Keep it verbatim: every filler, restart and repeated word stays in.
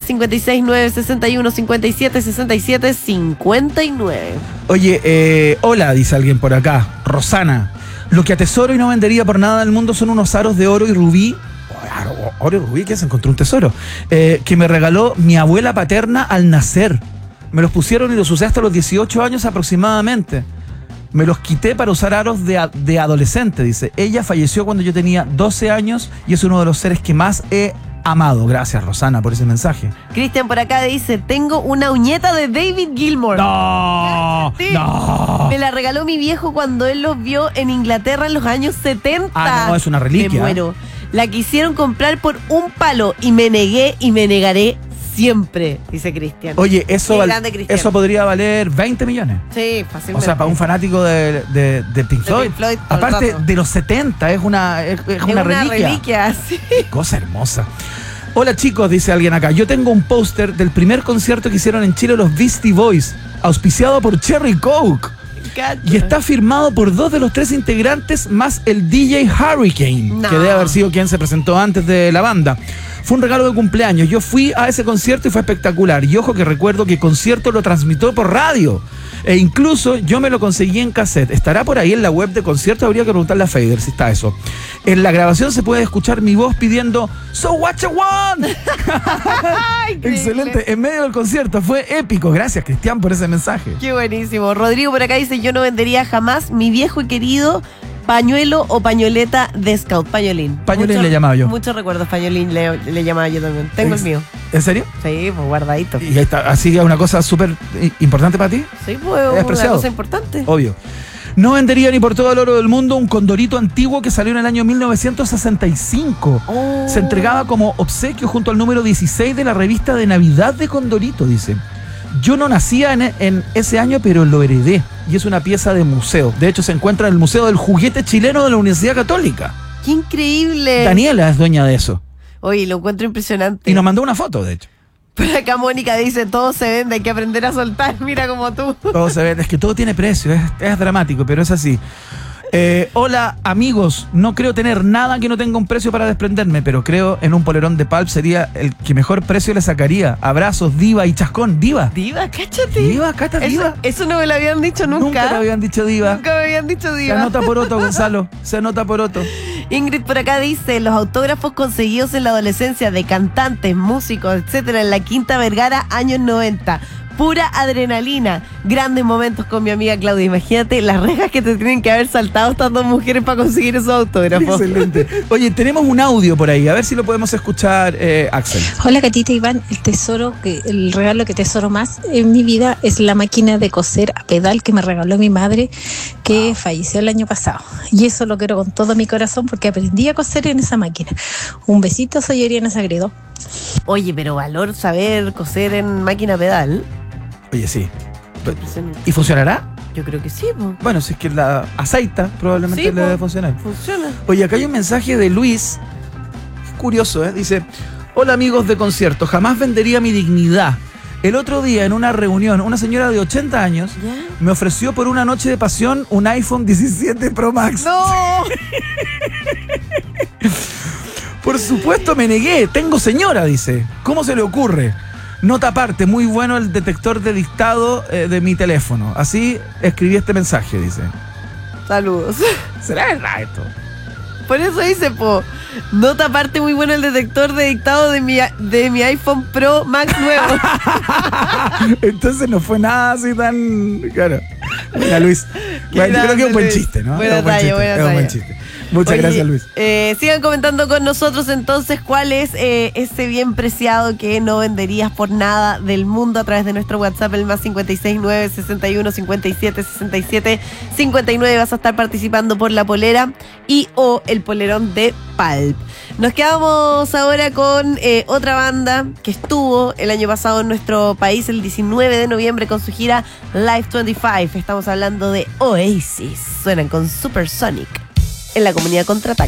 cincuenta y seis, nueve sesenta y uno, cincuenta y siete, sesenta y siete, cincuenta y nueve. Oye, eh, hola, dice alguien por acá. Rosana. Lo que atesoro y no vendería por nada del mundo son unos aros de oro y rubí. Oro y rubí, que se encontró un tesoro. Eh, que me regaló mi abuela paterna al nacer. Me los pusieron y los usé hasta los dieciocho años aproximadamente. Me los quité para usar aros de, de adolescente, dice. Ella falleció cuando yo tenía doce años y es uno de los seres que más he amado. Gracias, Rosana, por ese mensaje. Cristian por acá dice, tengo una uñeta de David Gilmour. ¡No! Sí. ¡No! Me la regaló mi viejo cuando él los vio en Inglaterra en los años setenta. Ah, no, es una reliquia. Me muero. La quisieron comprar por un palo y me negué y me negaré siempre, dice Cristian. Oye, eso, val grande, eso podría valer veinte millones. Sí, fácilmente. O sea, para un fanático de, de, de Pink Floyd. De Pink Floyd Aparte de los setenta, es una, es, es es una, una reliquia. reliquia, sí. Qué cosa hermosa. Hola chicos, dice alguien acá. Yo tengo un póster del primer concierto que hicieron en Chile los Beastie Boys, auspiciado por Cherry Coke. Y está firmado por dos de los tres integrantes más el D J Hurricane, no. que debe haber sido quien se presentó antes de la banda. Fue un regalo de cumpleaños. Yo fui a ese concierto y fue espectacular. Y ojo que recuerdo que el concierto lo transmitió por radio. E incluso yo me lo conseguí en cassette. Estará por ahí en la web de concierto. Habría que preguntarle a Fader si está eso. En la grabación se puede escuchar mi voz pidiendo So what you want. Excelente. En medio del concierto. Fue épico. Gracias, Cristian, por ese mensaje. Qué buenísimo. Rodrigo por acá dice, yo no vendería jamás mi viejo y querido pañuelo o pañoleta de Scout. Pañolín. Pañolín Mucho, le llamaba yo. Muchos recuerdos pañolín le, le llamaba yo también. Tengo ¿Es, el mío. ¿En serio? Sí, pues guardadito. Y ahí está. Así que es una cosa súper importante para ti. Sí, pues ¿Es una apreciado? cosa importante. Obvio. No vendería ni por todo el oro del mundo un condorito antiguo que salió en el año mil novecientos sesenta y cinco. Oh. Se entregaba como obsequio junto al número dieciséis de la revista de Navidad de Condorito, dice. Yo no nacía en, en ese año, pero lo heredé. Y es una pieza de museo. De hecho, se encuentra en el Museo del Juguete Chileno de la Universidad Católica. ¡Qué increíble! Daniela es dueña de eso. Oye, lo encuentro impresionante. Y nos mandó una foto, de hecho. Por acá Mónica dice, todo se vende, hay que aprender a soltar, mira como tú. Todo se ve, es que todo tiene precio, es, es dramático, pero es así. Eh, hola amigos, no creo tener nada que no tenga un precio para desprenderme, pero creo en un polerón de Pulp sería el que mejor precio le sacaría. Abrazos, Diva y Chascón. Diva. Diva, cáchate. Diva, Cata, Eso, Diva. eso no me lo habían dicho nunca. Nunca te habían dicho Diva. Nunca me habían dicho Se Diva. anota por otro, Gonzalo. Se anota por otro. Ingrid por acá dice, los autógrafos conseguidos en la adolescencia de cantantes, músicos, etcétera, en la Quinta Vergara, años noventa. Pura adrenalina. Grandes momentos con mi amiga Claudia. Imagínate las rejas que te tienen que haber saltado estas dos mujeres para conseguir esos autógrafos. Excelente. Oye, tenemos un audio por ahí. A ver si lo podemos escuchar, eh, Axel. Hola, Catita Iván. El tesoro, que el regalo que tesoro más en mi vida es la máquina de coser a pedal que me regaló mi madre, que falleció el año pasado. Y eso lo quiero con todo mi corazón porque aprendí a coser en esa máquina. Un besito, soy Ariana Sagredo. Oye, pero valor saber coser en máquina pedal. Oye, sí. ¿Y funcionará? Yo creo que sí, po. Bueno, si es que la aceita, probablemente Sí, le po. debe funcionar. Funciona. Oye, acá hay un mensaje de Luis. Es curioso, ¿eh? Dice, hola amigos de concierto, jamás vendería mi dignidad. El otro día en una reunión, una señora de ochenta años ¿Ya? me ofreció por una noche de pasión un iPhone diecisiete Pro Max. ¡No! Por supuesto me negué, tengo señora, dice. ¿Cómo se le ocurre? Nota aparte, muy bueno el detector de dictado eh, de mi teléfono. Así escribí este mensaje, dice. Saludos. ¿Será verdad esto? Por eso dice, po, nota aparte muy bueno el detector de dictado de mi, de mi iPhone Pro Max nuevo. Entonces no fue nada así tan... Claro. Mira, Luis. Bueno, yo creo que es un buen chiste, ¿no? Buena es un buen talla, chiste. buena Es un buen talla. chiste. Muchas Oye, gracias, Luis. Eh, sigan comentando con nosotros entonces cuál es eh, ese bien preciado que no venderías por nada del mundo a través de nuestro WhatsApp, el más cincuenta y seis, nueve sesenta y uno, cincuenta y siete, sesenta y siete, cincuenta y nueve. Vas a estar participando por la polera y o el polerón de Pulp. Nos quedamos ahora con eh, otra banda que estuvo el año pasado en nuestro país, el diecinueve de noviembre, con su gira Live veinticinco. Estamos hablando de Oasis. Suenan con Supersonic en la comunidad Contraataque.